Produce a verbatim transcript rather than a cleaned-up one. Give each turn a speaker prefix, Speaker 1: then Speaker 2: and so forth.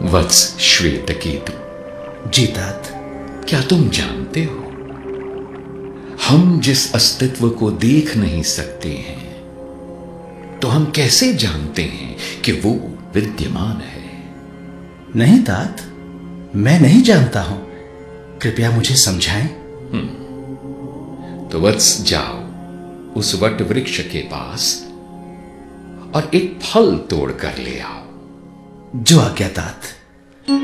Speaker 1: वत्स श्वेतकेतु,
Speaker 2: जी तात।
Speaker 1: क्या तुम जानते हो, हम जिस अस्तित्व को देख नहीं सकते हैं, तो हम कैसे जानते हैं कि वो विद्यमान है?
Speaker 2: नहीं तात, मैं नहीं जानता हूं, कृपया मुझे समझाएं।
Speaker 1: तो वत्स जाओ उस वट वृक्ष के पास और एक फल तोड़ कर ले आओ।
Speaker 2: जो आज्ञा तात।